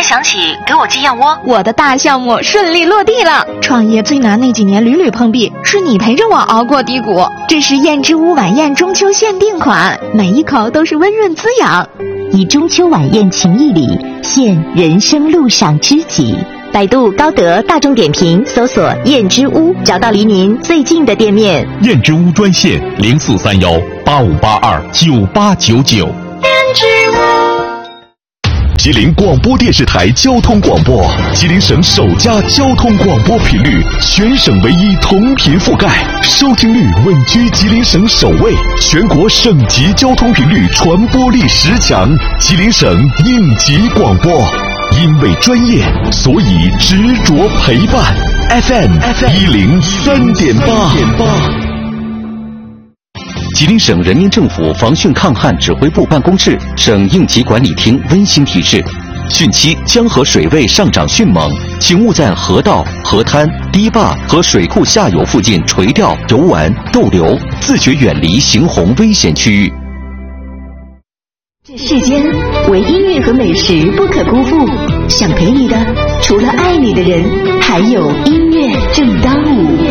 想起给我寄燕窝。 我的大项目顺利落地了，创业最难那几年屡屡碰壁，是你陪着我熬过低谷。这是燕之屋晚宴中秋限定款，每一口都是温润滋养。 以中秋晚宴情谊里献人生路上知己。百度、高德、大众点评搜索燕之屋，找到离您最近的店面。 燕之屋专线043185829899。 燕之屋。 吉林广播电视台交通广播，吉林省首家交通广播频率，全省唯一同频覆盖，收听率稳居吉林省首位，全国省级交通频率传播力10强，吉林省应急广播。因为专业，所以执着陪伴。FM 103.8。 吉林省人民政府防汛抗旱指挥部办公室、省应急管理厅温馨提示：汛期江河水位上涨迅猛，请勿在河道、河滩、堤坝和水库下游附近垂钓、游玩、逗留，自觉远离行洪危险区域。 这世间唯音乐和美食不可辜负，想陪你的除了爱你的人，还有音乐正当午。